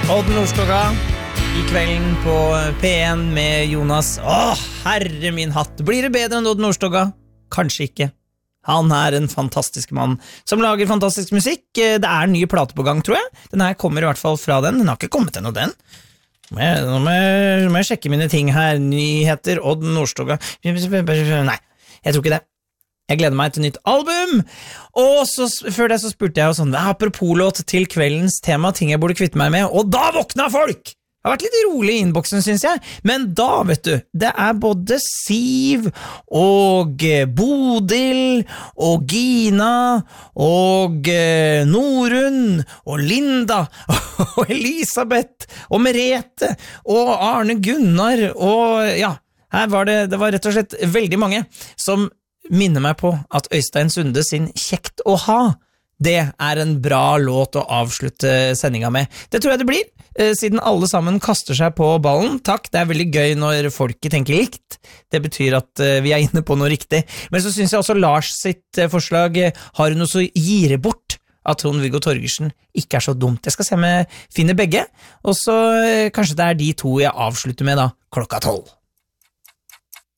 Odd Nordstoga I kvelden på P1 med Jonas. Herre min hatt. Blir det bedre enn Odd Nordstoga? Kanskje ikke. Han en fantastisk mann som lager fantastisk musikk. Det en ny plate på gang, tror jeg. Den her kommer I hvert fall fra den. Den har ikke kommet ennå, den. Nå må jeg sjekke mine ting her. Nyheter, Odd Nordstoga. Nei, jeg tror ikke det. Jeg gleder meg til nytt album. Og så, før det så spurte jeg jo sånn, apropos låt til kveldens tema, ting jeg burde kvitte meg med, og da våkna folk! Det har vært litt rolig I innboksen, synes jeg, men da, vet du, det både Siv, og Bodil, og Gina, og Norun, og Linda, og Elisabeth, og Merete, og Arne Gunnar, og ja, her var det var rett og slett veldig mange som minner meg på at Øystein Sunde sin Kjekt å ha, det en bra låt å avslutte sendinga med. Det tror jeg det blir, siden alle sammen kaster seg på ballen. Takk, det veldig gøy når folket tenker likt. Det betyr at vi inne på noe riktig. Men så synes jeg også Lars sitt forslag har noe så gire bort at Trond-Viggo Torgersen ikke så dumt. Jeg skal se om jeg finner begge, og så kanskje det de to jeg avslutter med da, klokka 12.